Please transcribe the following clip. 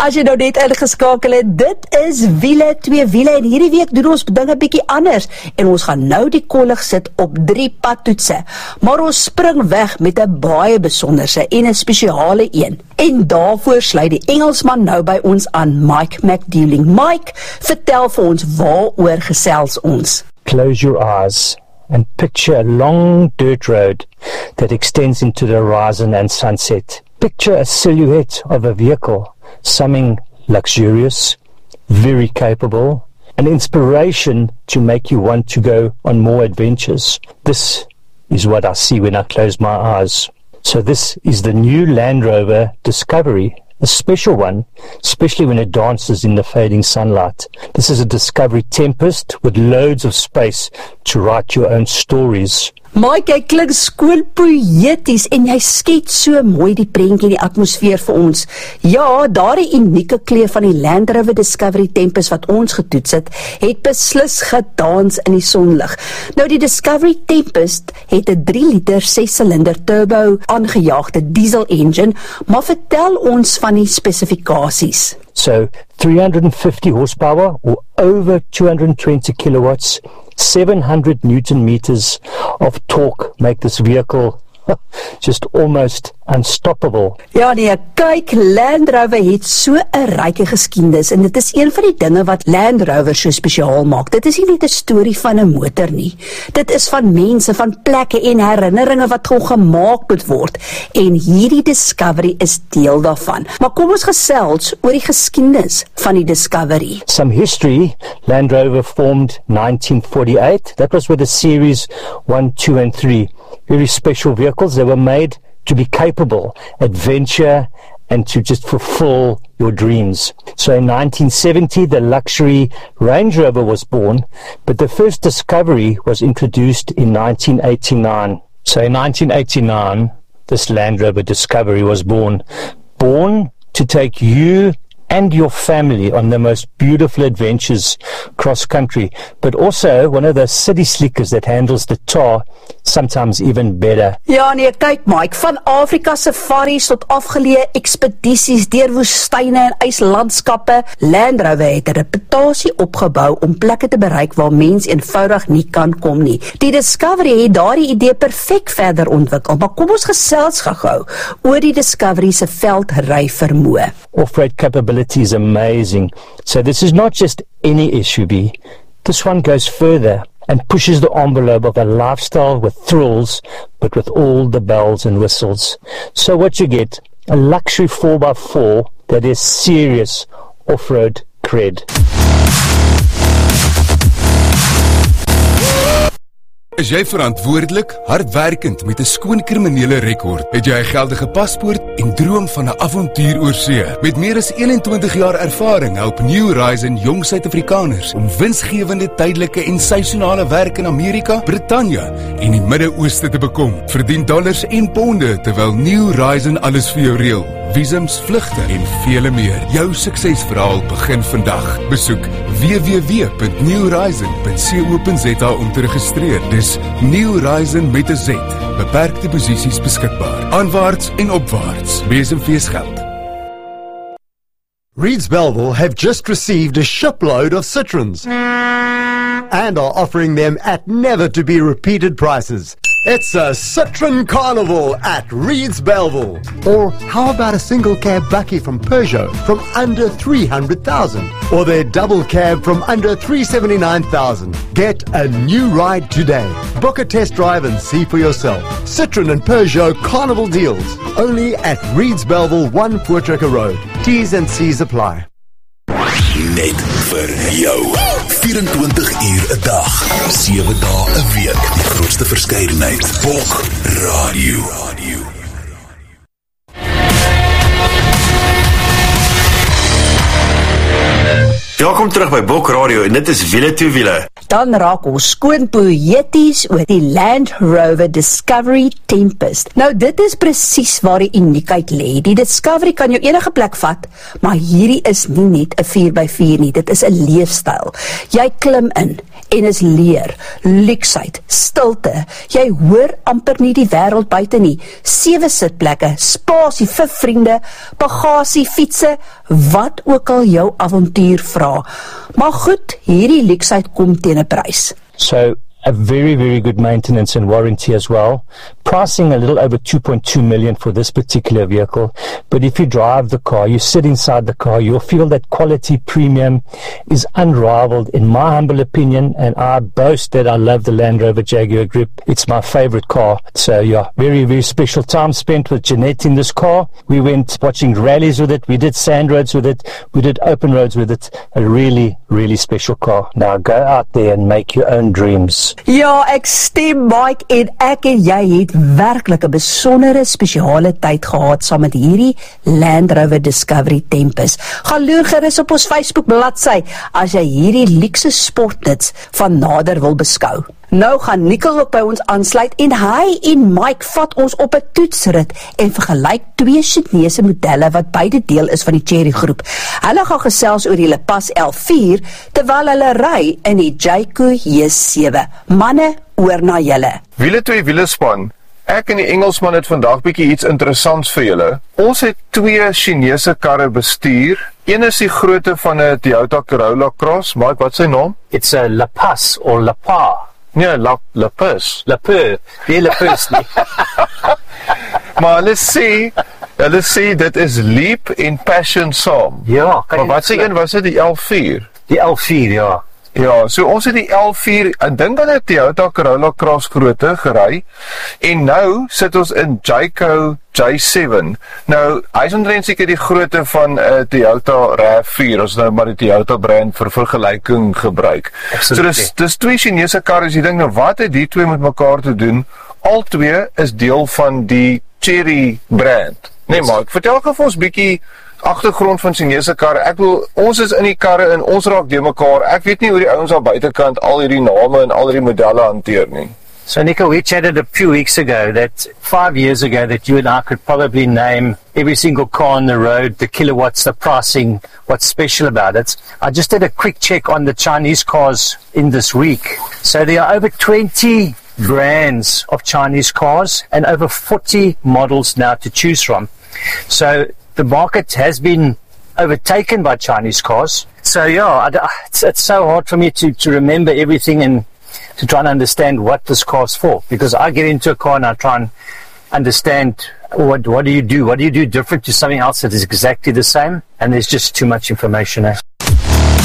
As jy nou net ingeskakel het, dit is wiele, 2 wiele en hierdie week doen ons dinge bietjie anders en ons gaan nou die kollig sit op 3 padtoetse. Maar ons spring weg met 'n baie besonderse en 'n spesiale een. En daarvoor sluit die Engelsman nou by ons aan, Mike McDouling. Mike, vertel vir ons waaroor gesels ons. Close your eyes and picture a long dirt road that extends into the horizon and sunset. Picture a silhouette of a vehicle, something luxurious, very capable, an inspiration to make you want to go on more adventures. This is what I see when I close my eyes. So this is the new Land Rover Discovery, a special one, especially when it dances in the fading sunlight. This is a Discovery Tempest with loads of space to write your own stories. Mike, jy klink skoon poëties en jy skets so mooi die prentjie, die atmosfeer vir ons. Ja, daardie unieke kleur van die Land Rover Discovery Tempest wat ons getoets het beslis gedans in die sonlig. Nou die Discovery Tempest het 'n 3 liter 6-silinder turbo aangejaagde diesel engine, maar vertel ons van die spesifikasies. So 350 horsepower or over 220 kilowatts, 700 Newton meters of torque make this vehicle just almost unstoppable. Ja nee, kyk, Land Rover het so 'n ryke geskiedenis en dit is een van die dinge wat Land Rover so spesiaal maak. Dit is nie net 'n storie van 'n motor nie. Dit is van mense, van plekke en herinneringe wat gemaak moet word. En hierdie Discovery is deel daarvan. Maar kom ons gesels oor die geskiedenis van die Discovery. Some history. Land Rover formed 1948. That was with the series 1, 2 and 3. Very special vehicles. They were made to be capable, adventure, and to just fulfill your dreams. So in 1970, the luxury Range Rover was born, but the first Discovery was introduced in 1989. So in 1989, this Land Rover Discovery was born to take you and your family on the most beautiful adventures cross country, but also one of those city slickers that handles the tar sometimes even better. Ja nee, kyk Mike, van Afrika safaris tot afgeleë ekspedisies deur woestyne en yslandskappe, Land Rover het 'n reputasie opgebou om plekke te bereik waar mens eenvoudig nie kan kom nie. Die Discovery het daardie idee perfek verder ontwikkel, maar kom ons gesels gou oor die Discovery se veldry vermoë. Off-road capability is amazing. So this is not just any SUV. This one goes further and pushes the envelope of a lifestyle with thrills, but with all the bells and whistles. So what you get, a luxury 4x4 that is serious off-road cred. Is jy verantwoordelik, hardwerkend met 'n skoon kriminele rekord? Het jy 'n geldige paspoort en droom van 'n avontuur oor see? Met meer as 21 jaar ervaring help New Horizon jong Suid-Afrikaners om winsgewende tydelike en seisonale werk in Amerika, Brittanje en die Midde-Ooste te bekom. Verdien dollars en ponde terwyl New Horizon alles vir jou reël. Visums, vlugte en vele meer. Jou suksesverhaal begin vandag. Besoek www.newhorizon.co.za om te registreer. Dis New Horizon met 'n Z. Beperkte posisies beskikbaar. Aanwaarts en opwaarts. Besemfees geld. Reeds Belleville have just received a shipload of Citroens and are offering them at never-to-be-repeated prices. It's a Citroen Carnival at Reeds Belleville. Or how about a single cab bakkie from Peugeot from under 300,000? Or their double cab from under 379,000? Get a new ride today. Book a test drive and see for yourself. Citroen and Peugeot Carnival deals. Only at Reeds Belleville, 1 Voortrekker Road. T's and C's apply. Net vir jou. 24 uur 'n dag, 7 dae 'n week. Die grootste verskeidenheid. Bok Radio. Welkom terug by Bok Radio en dit is wiele toe wiele. Dan raak ons skoon poëties oor die Land Rover Discovery Tempest. Nou dit is presies waar die uniekheid lê. Die Discovery kan jou enige plek vat, maar hierdie is nie net 'n 4x4 nie, dit is 'n leefstyl. Jy klim in en is leer, luksheid, stilte. Jy hoor amper nie die wêreld buite nie. 7 sitplekke, spasie vir vriende, bagasie, fietsse, wat ook al jou avontuur vra. Maar goed, hierdie luksheid kom teen 'n prys. So a very, very good maintenance and warranty as well. Pricing a little over 2.2 million for this particular vehicle. But if you drive the car, you sit inside the car, you'll feel that quality premium is unrivaled in my humble opinion. And I boast that I love the Land Rover Jaguar Grip. It's my favorite car. So yeah, very, very special time spent with Jeanette in this car. We went watching rallies with it. We did sand roads with it. We did open roads with it. A really, really special car. Now go out there and make your own dreams. Ja, ek stem Mike en jy het werklik 'n besondere spesiale tyd gehad saam met hierdie Land Rover Discovery Tempest. Gaan loer gerus op ons Facebook bladsy as jy hierdie luukse sportnuts van nader wil beskou. Nou gaan Nicole ook by ons aansluit en hy en Mike vat ons op 'n toetsrit en vergelyk 2 Chinese modelle wat beide deel is van die Chery groep. Hulle gaan gesels oor die Lepas L4 terwyl hulle ry in die Jayco J7. Manne, oor na julle. Wiele twee wiele span. Ek en die Engelsman het vandag bietjie iets interessants vir julle. Ons het 2 Chinese karre bestuur. Een is die grootte van 'n Toyota Corolla Cross. Mike, wat sy naam? It's a Lepas or Lepa. Nee, Lapus. Leper. Die Lepus nie. Maar hulle sê dit is Leap en Passion saam. Ja, maar wat sê een was dit die L4? Die L4, ja. Ja, so ons het die L4, ek dink aan 'n Toyota Corolla Cross grootte gery en nou sit ons in Jayco J7. Nou, hy is omtrent seker die grootte van 'n Toyota RAV4, ons nou maar die Toyota brand vir vergelyking gebruik. Absolutely. So dis 2 Chinese karre, jy dink nou wat het die 2 met mekaar te doen? Al 2 is deel van die Chery brand. Nee, maar ek vertel gou vir ons bietjie agtergrond van Chinese karre. Ek wil, ons is in die karre en ons raak de mekaar. Ek weet nie hoe die ouens aan buitekant al hierdie name en al hierdie modelle hanteer nie. So Nico, we chatted a few weeks ago that 5 years ago that you and I could probably name every single car on the road, the kilowatts, the pricing, what's special about it. I just did a quick check on the Chinese cars in this week. So there are over 20 brands of Chinese cars and over 40 models now to choose from. So the market has been overtaken by Chinese cars. So yeah, it's so hard for me to remember everything and to try and understand what this car's for. Because I get into a car and I try and understand what do you do? What do you do different to something else that is exactly the same? And there's just too much information.